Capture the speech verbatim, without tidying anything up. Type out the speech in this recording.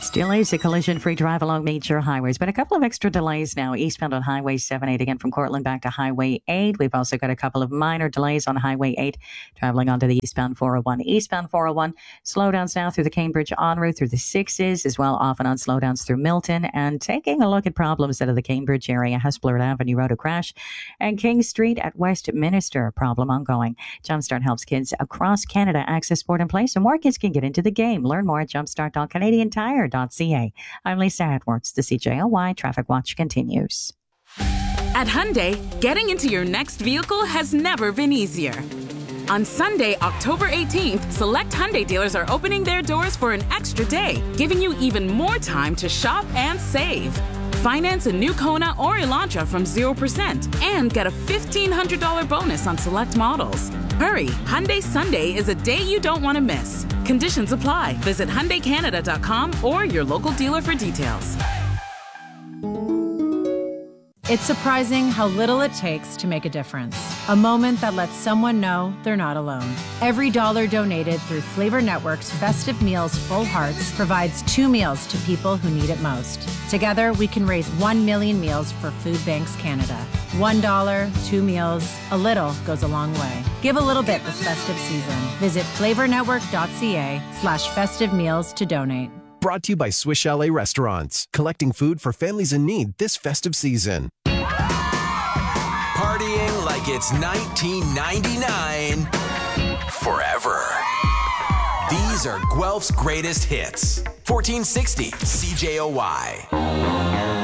Still is a collision-free drive along major highways, but a couple of extra delays now. Eastbound on Highway seven eight, again from Cortland back to Highway eight. We've also got a couple of minor delays on Highway eight, traveling onto the eastbound four oh one. Eastbound four oh one, slowdowns now through the Cambridge en route through the sixes, as well often on slowdowns through Milton. And taking a look at problems out of the Cambridge area, Hespeler Avenue Road, a crash, and King Street at Westminster, problem ongoing. Jumpstart helps kids across Canada access sport and play so more kids can get into the game. Learn more at jumpstart dot canadian tire dot c a. I'm Lisa Edwards. The C J O Y Traffic Watch continues. At Hyundai, getting into your next vehicle has never been easier. On Sunday, October eighteenth, select Hyundai dealers are opening their doors for an extra day, giving you even more time to shop and save. Finance a new Kona or Elantra from zero percent and get a fifteen hundred dollars bonus on select models. Hurry, Hyundai Sunday is a day you don't want to miss. Conditions apply. Visit Hyundai Canada dot com or your local dealer for details. It's surprising how little it takes to make a difference. A moment that lets someone know they're not alone. Every dollar donated through Flavor Network's Festive Meals Full Hearts provides two meals to people who need it most. Together, we can raise one million meals for Food Banks Canada. One dollar, two meals, a little goes a long way. Give a little bit this festive season. Visit flavor network dot c a slash festive meals to donate. Brought to you by Swiss Chalet Restaurants, collecting food for families in need this festive season. Partying like it's nineteen ninety-nine forever. These are Guelph's greatest hits. fourteen sixty C J O Y.